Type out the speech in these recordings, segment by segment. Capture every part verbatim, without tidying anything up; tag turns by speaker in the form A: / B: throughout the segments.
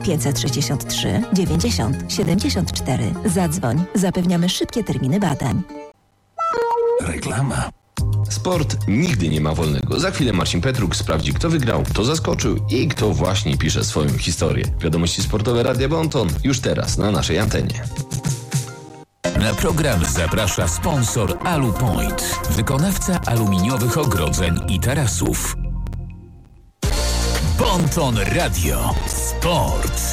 A: pięćset sześćdziesiąt trzy dziewięćdziesiąt siedemdziesiąt cztery. Zadzwoń. Zapewniamy szybkie terminy badań.
B: Reklama. Sport nigdy nie ma wolnego. Za chwilę Marcin Petruk sprawdzi, kto wygrał, kto zaskoczył i kto właśnie pisze swoją historię. Wiadomości sportowe Radia Bonton już teraz na naszej antenie.
C: Na program zaprasza sponsor Alupoint, wykonawca aluminiowych ogrodzeń i tarasów. Bonton Radio. Sport.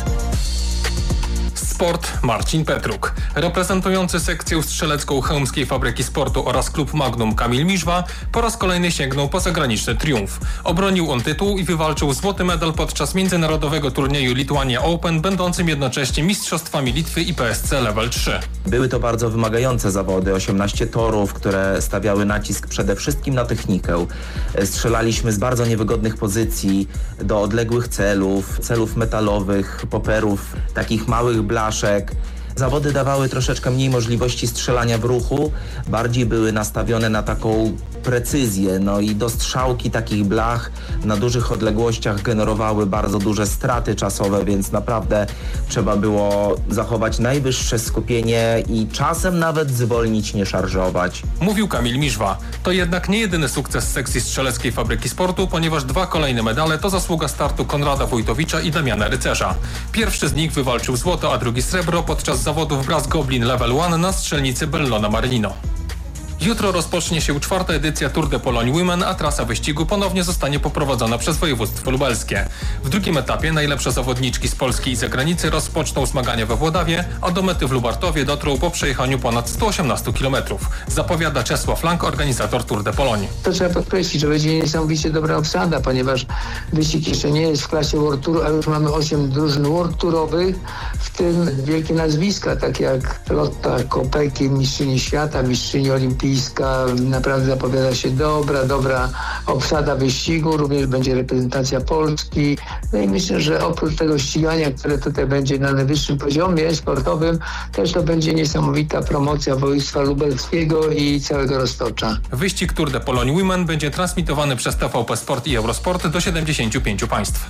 D: Sport Marcin Petruk. Reprezentujący sekcję strzelecką Chełmskiej Fabryki Sportu oraz klub Magnum Kamil Miżwa po raz kolejny sięgnął po zagraniczny triumf. Obronił on tytuł i wywalczył złoty medal podczas międzynarodowego turnieju Lithuania Open, będącym jednocześnie mistrzostwami Litwy i P S C Level trzy.
E: Były to bardzo wymagające zawody, osiemnaście torów, które stawiały nacisk przede wszystkim na technikę. Strzelaliśmy z bardzo niewygodnych pozycji do odległych celów, celów metalowych, poperów, takich małych blaszek. Zawody dawały troszeczkę mniej możliwości strzelania w ruchu, bardziej były nastawione na taką precyzję, no i dostrzałki takich blach na dużych odległościach generowały bardzo duże straty czasowe, więc naprawdę trzeba było zachować najwyższe skupienie i czasem nawet zwolnić, nie szarżować.
D: Mówił Kamil Miżwa. To jednak nie jedyny sukces sekcji strzeleckiej Fabryki Sportu, ponieważ dwa kolejne medale to zasługa startu Konrada Wójtowicza i Damiana Rycerza. Pierwszy z nich wywalczył złoto, a drugi srebro podczas zawodów Brass Goblin Level jeden na strzelnicy Bellona Marlino. Jutro rozpocznie się czwarta edycja Tour de Pologne Women, a trasa wyścigu ponownie zostanie poprowadzona przez województwo lubelskie. W drugim etapie najlepsze zawodniczki z Polski i zagranicy rozpoczną zmagania we Włodawie, a do mety w Lubartowie dotrą po przejechaniu ponad sto osiemnaście kilometrów. Zapowiada Czesław Lang, organizator Tour de Pologne.
F: To trzeba podkreślić, że będzie niesamowicie dobra obsada, ponieważ wyścig jeszcze nie jest w klasie World Tour, a już mamy osiem drużyn World Tourowych, w tym wielkie nazwiska, takie jak Lotta Kopecky, mistrzyni świata, mistrzyni olimpijska. Naprawdę zapowiada się dobra, dobra obsada wyścigu, również będzie reprezentacja Polski. No i myślę, że oprócz tego ścigania, które tutaj będzie na najwyższym poziomie sportowym, też to będzie niesamowita promocja województwa lubelskiego i całego Roztocza.
D: Wyścig Tour de Pologne Women będzie transmitowany przez T V P Sport i Eurosport do siedemdziesięciu pięciu państw.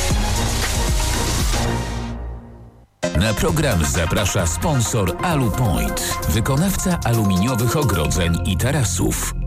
C: Na program zaprasza sponsor Alupoint, wykonawca aluminiowych ogrodzeń i tarasów.